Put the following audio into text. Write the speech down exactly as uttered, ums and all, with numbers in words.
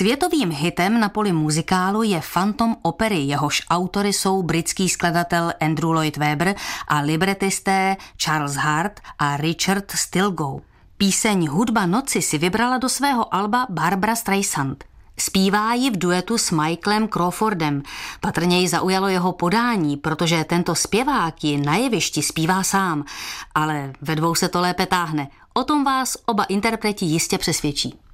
Světovým hitem na poli muzikálu je Phantom opery, jehož autory jsou britský skladatel Andrew Lloyd Webber a libretisté Charles Hart a Richard Stilgoe. Píseň Hudba noci si vybrala do svého alba Barbra Streisand. Zpívá ji v duetu s Michaelem Crawfordem. Patrně ji zaujalo jeho podání, protože tento zpěvák ji na jevišti zpívá sám, ale ve dvou se to lépe táhne. O tom vás oba interpreti jistě přesvědčí.